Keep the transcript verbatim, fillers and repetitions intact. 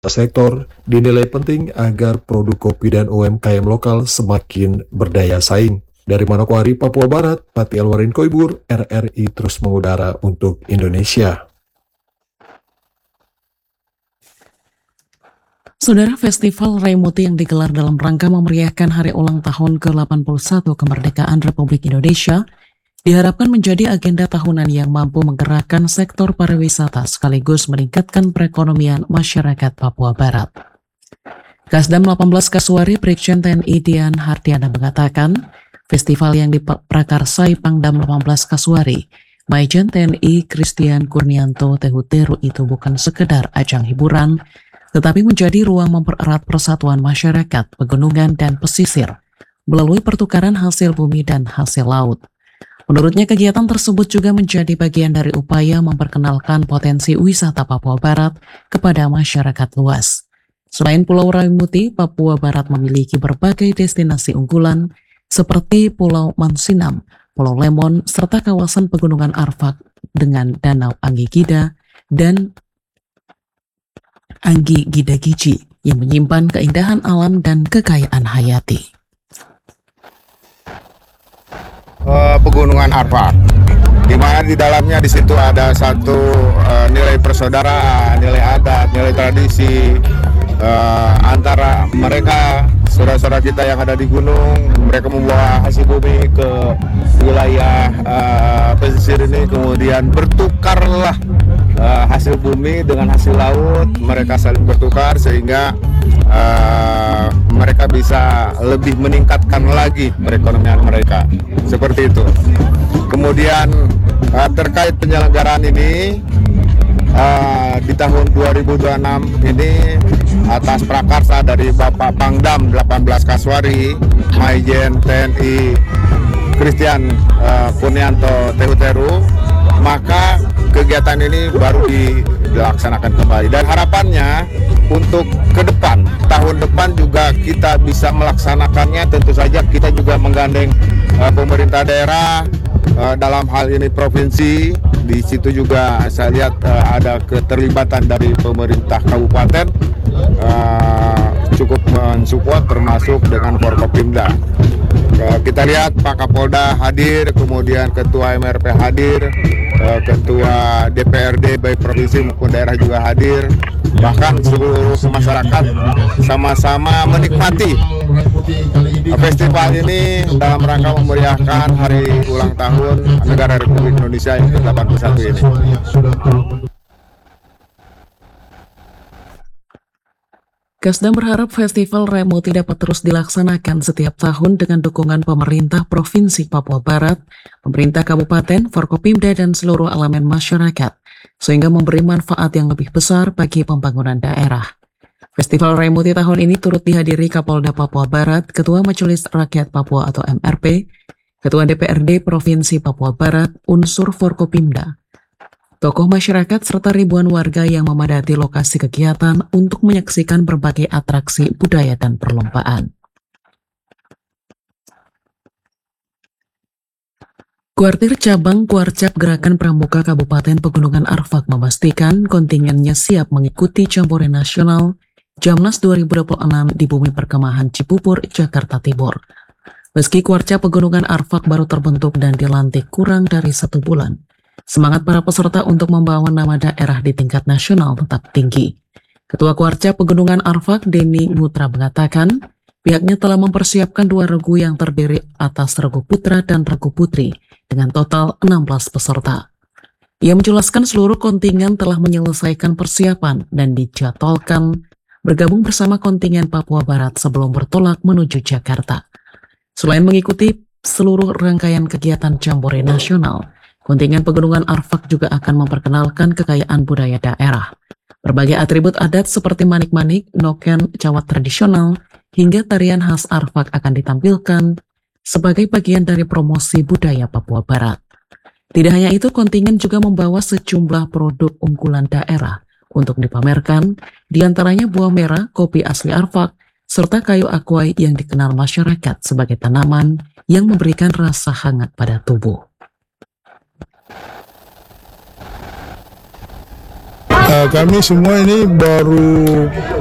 sektor dinilai penting agar produk kopi dan U M K M lokal semakin berdaya saing. Dari Manokwari, Papua Barat, Pati Alwarin Koibur, R R I terus mengudara untuk Indonesia. Saudara, Festival Raimuti yang digelar dalam rangka memeriahkan hari ulang tahun ke delapan puluh satu kemerdekaan Republik Indonesia diharapkan menjadi agenda tahunan yang mampu menggerakkan sektor pariwisata sekaligus meningkatkan perekonomian masyarakat Papua Barat. Kasdam delapan belas Kasuari Brigjen T N I Dian Hardiana mengatakan, festival yang diprakarsai Pangdam delapan belas Kasuari, Maijen T N I Christian Kurnianto Tehuteru itu bukan sekedar ajang hiburan, tetapi menjadi ruang mempererat persatuan masyarakat, pegunungan, dan pesisir melalui pertukaran hasil bumi dan hasil laut. Menurutnya, kegiatan tersebut juga menjadi bagian dari upaya memperkenalkan potensi wisata Papua Barat kepada masyarakat luas. Selain Pulau Raimuti, Papua Barat memiliki berbagai destinasi unggulan seperti Pulau Mansinam, Pulau Lemon, serta kawasan pegunungan Arfak dengan Danau Anggi Gida dan Anggi Gida Gici yang menyimpan keindahan alam dan kekayaan hayati. Uh, pegunungan Arfak, di mana di dalamnya di situ ada satu uh, nilai persaudaraan, nilai adat, nilai tradisi uh, antara mereka saudara-saudara kita yang ada di gunung. Mereka membawa hasil bumi ke wilayah uh, pesisir ini, kemudian bertukarlah uh, hasil bumi dengan hasil laut. Mereka saling bertukar sehingga uh, mereka bisa lebih meningkatkan lagi perekonomian mereka. Seperti itu. Kemudian uh, terkait penyelenggaraan ini uh, di tahun dua ribu dua puluh enam ini atas prakarsa dari Bapak Pangdam delapan belas Kasuari, Maijen T N I Christian uh, Kurnianto Tehuteru, maka kegiatan ini baru dilaksanakan kembali. Dan harapannya untuk ke depan, tahun depan juga kita bisa melaksanakannya. Tentu saja kita juga menggandeng uh, pemerintah daerah, uh, dalam hal ini provinsi. Di situ juga saya lihat uh, ada keterlibatan dari pemerintah kabupaten, uh, cukup mensupport termasuk dengan Forkopimda. Uh, kita lihat Pak Kapolda hadir, kemudian Ketua M R P hadir, uh, Ketua D P R D baik provinsi maupun daerah juga hadir. Bahkan seluruh masyarakat sama-sama menikmati festival ini dalam rangka memeriahkan hari ulang tahun negara Republik Indonesia yang ke delapan puluh satu ini. Kasdam berharap Festival Raimuti dapat terus dilaksanakan setiap tahun dengan dukungan pemerintah Provinsi Papua Barat, pemerintah kabupaten, Forkopimda, dan seluruh elemen masyarakat, sehingga memberi manfaat yang lebih besar bagi pembangunan daerah. Festival Raimuti tahun ini turut dihadiri Kapolda Papua Barat, Ketua Majelis Rakyat Papua atau M R P, Ketua D P R D Provinsi Papua Barat, unsur Forkopimda, tokoh masyarakat, serta ribuan warga yang memadati lokasi kegiatan untuk menyaksikan berbagai atraksi budaya dan perlombaan. Kuartir Cabang Kuarcap Gerakan Pramuka Kabupaten Pegunungan Arfak memastikan kontingennya siap mengikuti Jambore Nasional Jamnas dua ribu dua puluh enam di Bumi Perkemahan Cipupur, Jakarta Timur. Meski Kuarcap Pegunungan Arfak baru terbentuk dan dilantik kurang dari satu bulan, semangat para peserta untuk membawa nama daerah di tingkat nasional tetap tinggi. Ketua Kuarcap Pegunungan Arfak, Denny Mutra, mengatakan pihaknya telah mempersiapkan dua regu yang terdiri atas regu putra dan regu putri dengan total enam belas peserta. Ia menjelaskan seluruh kontingen telah menyelesaikan persiapan dan dijadwalkan bergabung bersama kontingen Papua Barat sebelum bertolak menuju Jakarta. Selain mengikuti seluruh rangkaian kegiatan Jambore Nasional, kontingen Pegunungan Arfak juga akan memperkenalkan kekayaan budaya daerah. Berbagai atribut adat seperti manik-manik, noken, cawat tradisional, hingga tarian khas Arfak akan ditampilkan sebagai bagian dari promosi budaya Papua Barat. Tidak hanya itu, kontingen juga membawa sejumlah produk unggulan daerah untuk dipamerkan, diantaranya buah merah, kopi asli Arfak, serta kayu akwai yang dikenal masyarakat sebagai tanaman yang memberikan rasa hangat pada tubuh. kami semua ini baru